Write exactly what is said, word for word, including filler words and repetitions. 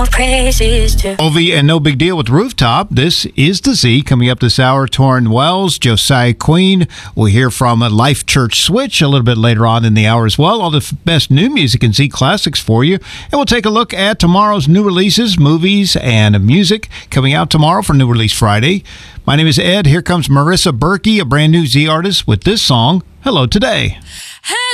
Praises to Ovi and No Big Deal with Rooftop. This is the Z. Coming up this hour, Torrin Wells, Josiah Queen. We'll hear from Life Church Switch a little bit later on in the hour as well. All the f- best new music and Z classics for you. And we'll take a look at tomorrow's new releases, movies, and music coming out tomorrow for New Release Friday. My name is Ed. Here comes Marissa Berkey, a brand new Z artist, with this song, Hello Today.